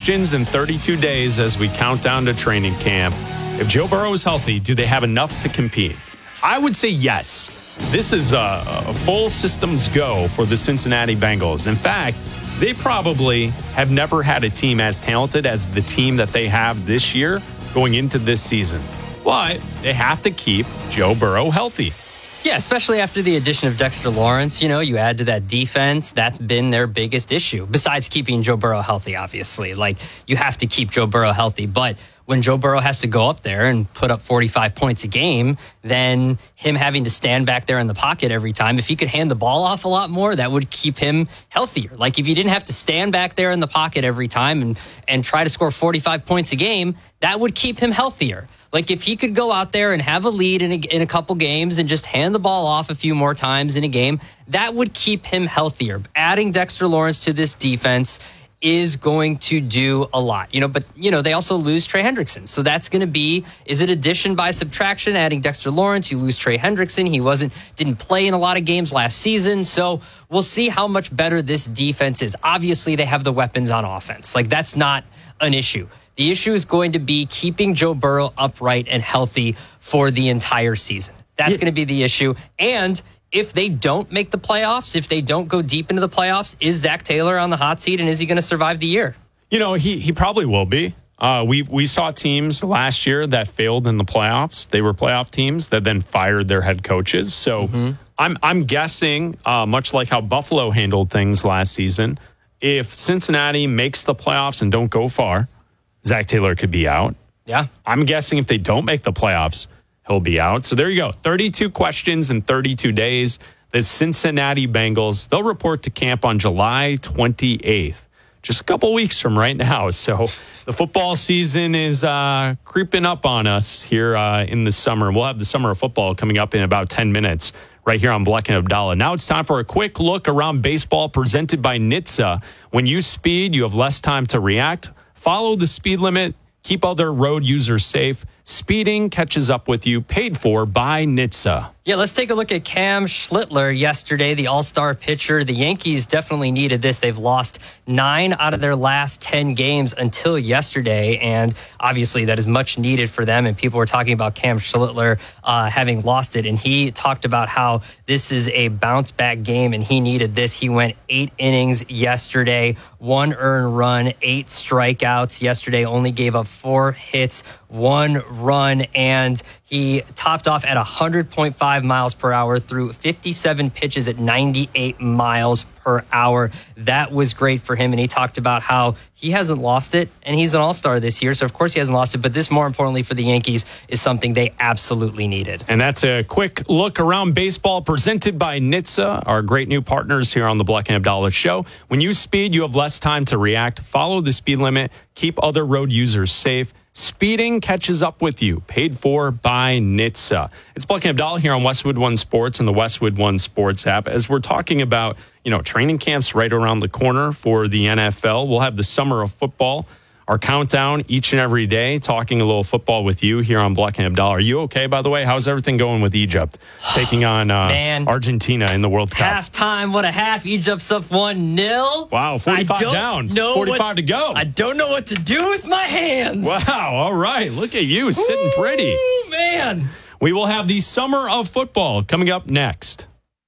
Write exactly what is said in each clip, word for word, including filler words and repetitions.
questions in thirty-two days as we count down to training camp. If Joe Burrow is healthy, do they have enough to compete? I would say yes. This is a, a full systems go for the Cincinnati Bengals. In fact, they probably have never had a team as talented as the team that they have this year going into this season. But they have to keep Joe Burrow healthy. Yeah, especially after the addition of Dexter Lawrence. You know, you add to that defense. That's been their biggest issue, besides keeping Joe Burrow healthy, obviously. Like, you have to keep Joe Burrow healthy. But when Joe Burrow has to go up there and put up forty-five points a game, then him having to stand back there in the pocket every time, if he could hand the ball off a lot more, that would keep him healthier. Like, if he didn't have to stand back there in the pocket every time and, and try to score forty-five points a game, that would keep him healthier. Like, if he could go out there and have a lead in a, in a couple games and just hand the ball off a few more times in a game, that would keep him healthier. Adding Dexter Lawrence to this defense is going to do a lot, you know, but, you know, they also lose Trey Hendrickson. So that's going to be, is it addition by subtraction? Adding Dexter Lawrence, you lose Trey Hendrickson. He wasn't, didn't play in a lot of games last season. So we'll see how much better this defense is. Obviously, they have the weapons on offense. Like, that's not an issue. The issue is going to be keeping Joe Burrow upright and healthy for the entire season. That's yeah. going to be the issue. And if they don't make the playoffs, if they don't go deep into the playoffs, is Zach Taylor on the hot seat, and is he going to survive the year? You know, he he probably will be. Uh, we we saw teams last year that failed in the playoffs. They were playoff teams that then fired their head coaches. So mm-hmm. I'm I'm guessing, uh, much like how Buffalo handled things last season, if Cincinnati makes the playoffs and don't go far, Zach Taylor could be out. Yeah. I'm guessing if they don't make the playoffs, he'll be out. So there you go. thirty-two questions in thirty-two days. The Cincinnati Bengals, they'll report to camp on July twenty-eighth. Just a couple weeks from right now. So the football season is uh, creeping up on us here uh, in the summer. We'll have the summer of football coming up in about ten minutes right here on Bleck and Abdallah. Now it's time for a quick look around baseball presented by N H T S A. When you speed, you have less time to react. Follow the speed limit. Keep other road users safe. Speeding catches up with you. Paid for by N H T S A. Yeah, let's take a look at Cam Schlittler yesterday, the all-star pitcher. The Yankees definitely needed this. They've lost nine out of their last ten games until yesterday, and obviously that is much needed for them. And people were talking about Cam Schlittler uh, having lost it, and he talked about how this is a bounce-back game, and he needed this. He went eight innings yesterday, one earned run, eight strikeouts yesterday, only gave up four hits, one run, and he topped off at one hundred point five miles per hour through fifty-seven pitches at ninety-eight miles per hour. That was great for him, and he talked about how he hasn't lost it, and he's an all-star this year, so of course he hasn't lost it, but this, more importantly for the Yankees, is something they absolutely needed. And that's a quick look around baseball presented by N H T S A, our great new partners here on the Bleck and Abdallah show. When you speed, you have less time to react. Follow the speed limit. Keep other road users safe. Speeding catches up with you. Paid for by N H T S A. It's Bleck and Abdallah here on Westwood One Sports and the Westwood One Sports app. As we're talking about, you know, training camps right around the corner for the N F L. We'll have the summer of football, our countdown each and every day, talking a little football with you here on Bleck and Abdallah. Are you okay, by the way? How's everything going with Egypt taking on uh, Man. Argentina in the World Cup? Halftime, what a half. Egypt's up one nil. Wow, forty-five down. forty-five what, to go. I don't know what to do with my hands. Wow, all right. Look at you, sitting Ooh, pretty. man. We will have the summer of football coming up next.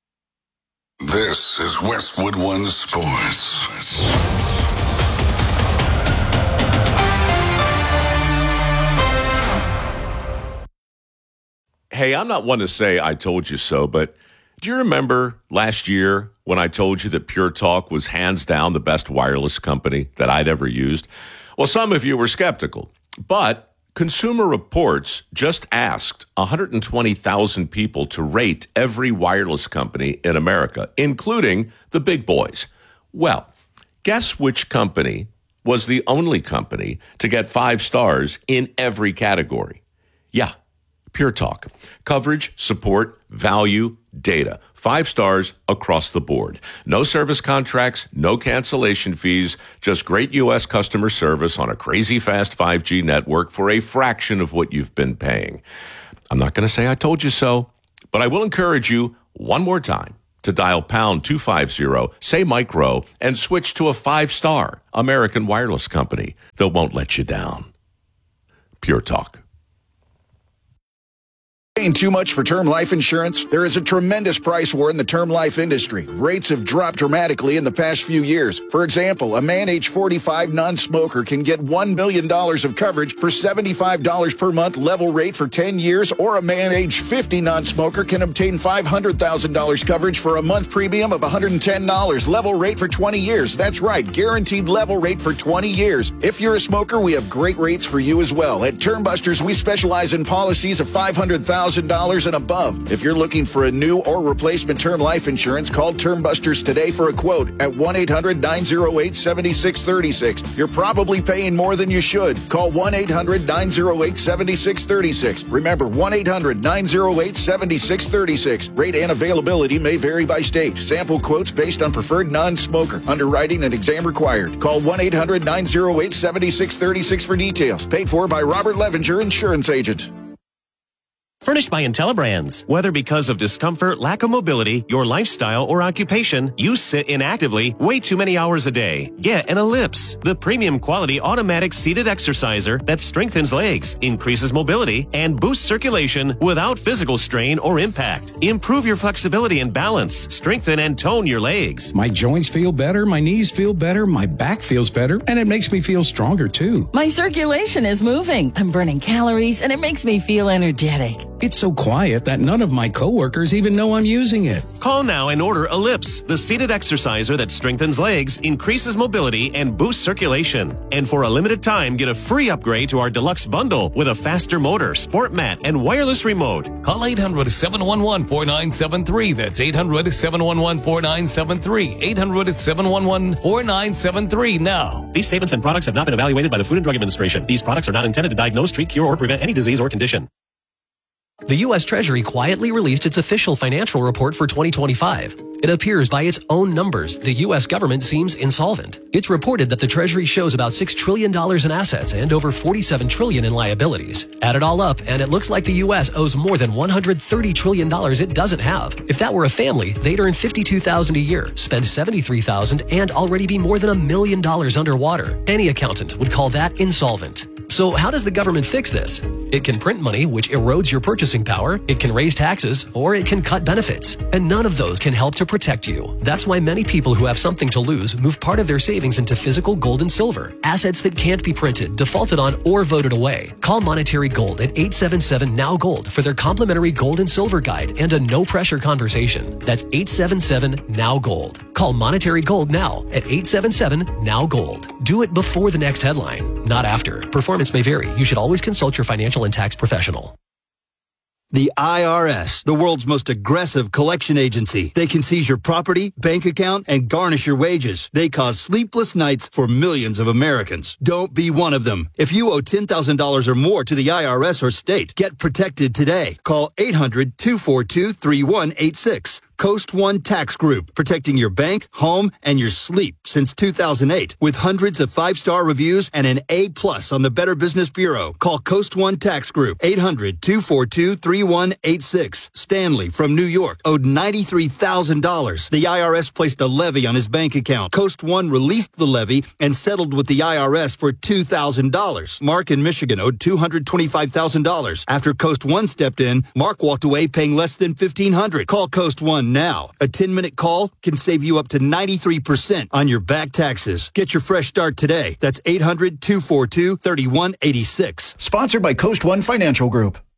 This is Westwood One Sports. Hey, I'm not one to say I told you so, but do you remember last year when I told you that Pure Talk was hands down the best wireless company that I'd ever used? Well, some of you were skeptical, but Consumer Reports just asked one hundred twenty thousand people to rate every wireless company in America, including the big boys. Well, guess which company was the only company to get five stars in every category? Yeah. Pure Talk. Coverage, support, value, data. Five stars across the board. No service contracts, no cancellation fees, just great U S customer service on a crazy fast five G network for a fraction of what you've been paying. I'm not going to say I told you so, but I will encourage you one more time to dial pound two fifty, say micro, and switch to a five-star American Wireless company that won't let you down. Pure Talk. Paying too much for term life insurance? There is a tremendous price war in the term life industry. Rates have dropped dramatically in the past few years. For example, a man age forty-five non-smoker can get one million dollars of coverage for seventy-five dollars per month level rate for ten years, or a man age fifty non-smoker can obtain five hundred thousand dollars coverage for a month premium of one hundred ten dollars level rate for twenty years. That's right, guaranteed level rate for twenty years. If you're a smoker, we have great rates for you as well. At Term Busters, we specialize in policies of five hundred thousand dollars and above. If you're looking for a new or replacement term life insurance, call Term Busters today for a quote at one eight hundred nine oh eight seven six three six. You're probably paying more than you should. Call one eight hundred nine oh eight seven six three six. Remember, one eight hundred nine oh eight seven six three six. Rate and availability may vary by state. Sample quotes based on preferred non-smoker. Underwriting and exam required. Call one eight hundred nine oh eight seven six three six for details. Paid for by Robert Levinger, insurance agent. Furnished by IntelliBrands. Whether because of discomfort, lack of mobility, your lifestyle, or occupation, you sit inactively way too many hours a day. Get an Ellipse, the premium quality automatic seated exerciser that strengthens legs, increases mobility, and boosts circulation without physical strain or impact. Improve your flexibility and balance. Strengthen and tone your legs. My joints feel better, my knees feel better, my back feels better, and it makes me feel stronger too. My circulation is moving. I'm burning calories, and it makes me feel energetic. It's so quiet that none of my coworkers even know I'm using it. Call now and order Ellipse, the seated exerciser that strengthens legs, increases mobility, and boosts circulation. And for a limited time, get a free upgrade to our deluxe bundle with a faster motor, sport mat, and wireless remote. Call eight hundred seven one one four nine seven three. That's eight hundred seven one one four nine seven three. eight hundred seven one one four nine seven three now. These statements and products have not been evaluated by the Food and Drug Administration. These products are not intended to diagnose, treat, cure, or prevent any disease or condition. The U S Treasury quietly released its official financial report for twenty twenty-five. It appears by its own numbers, the U S government seems insolvent. It's reported that the Treasury shows about six trillion dollars in assets and over forty-seven trillion dollars in liabilities. Add it all up, and it looks like the U S owes more than one hundred thirty trillion dollars it doesn't have. If that were a family, they'd earn fifty-two thousand dollars a year, spend seventy-three thousand dollars, and already be more than a million dollars underwater. Any accountant would call that insolvent. So how does the government fix this? It can print money, which erodes your purchasing power, it can raise taxes, or it can cut benefits. And none of those can help to protect you. That's why many people who have something to lose move part of their savings into physical gold and silver, assets that can't be printed, defaulted on, or voted away. Call Monetary Gold at eight seven seven N O W Gold for their complimentary gold and silver guide and a no-pressure conversation. That's eight seven seven N O W Gold. Call Monetary Gold now at eight seven seven N O W Gold. Do it before the next headline, not after. Performance may vary. You should always consult your financial and tax professional. The I R S, the world's most aggressive collection agency. They can seize your property, bank account, and garnish your wages. They cause sleepless nights for millions of Americans. Don't be one of them. If you owe ten thousand dollars or more to the I R S or state, get protected today. Call eight hundred two four two three one eight six. Coast One Tax Group, protecting your bank, home, and your sleep since two thousand eight. With hundreds of five-star reviews and an A plus on the Better Business Bureau. Call Coast One Tax Group, eight hundred two four two three one eight six. Stanley from New York owed ninety-three thousand dollars. The I R S placed a levy on his bank account. Coast One released the levy and settled with the I R S for two thousand dollars. Mark in Michigan owed two hundred twenty-five thousand dollars. After Coast One stepped in, Mark walked away paying less than fifteen hundred dollars. Call Coast One now. A ten-minute call can save you up to ninety-three percent on your back taxes. Get your fresh start today. That's eight hundred two four two three one eight six. Sponsored by Coast One Financial Group.